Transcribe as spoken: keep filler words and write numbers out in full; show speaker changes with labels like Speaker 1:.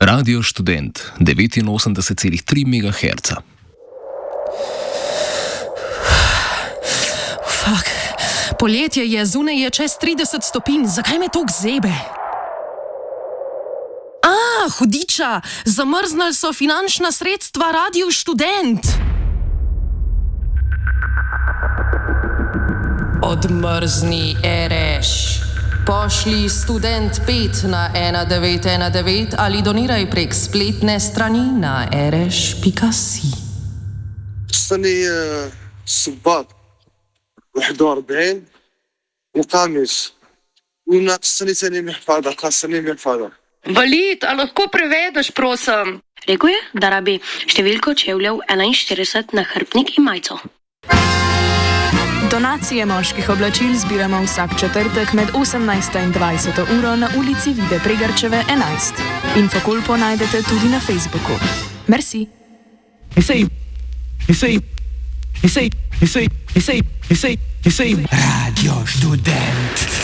Speaker 1: Radio Študent devetinosemdeset celih tri megaherca.
Speaker 2: Fak, poletje je, zunaj je čez trideset stopinj, zakaj me toliko zebe? A, hudiča, zamrznili so finančna sredstva Radio Študent. Odmrzni ereš. Pošli študent pet na ena devet ena devet ali doniraj prek spletne strani na ereš pika si.
Speaker 3: استني الصباط واحد وأربعين وقاميص وناقصني ثاني محفظة خاصني محفظة.
Speaker 4: Valid, a lahko prevedeš, prosim?
Speaker 5: Rekel je, da rabi številko čevljev enainštirideset na hrbtnik in majico.
Speaker 6: Donacije moških oblačil zbiramo vsak četrtek med osemnajsto in dvajseto uro na ulici Vide Pregarčeve enajst. Infokolpo najdete tudi na Facebooku. Merci.
Speaker 7: Radio Študent.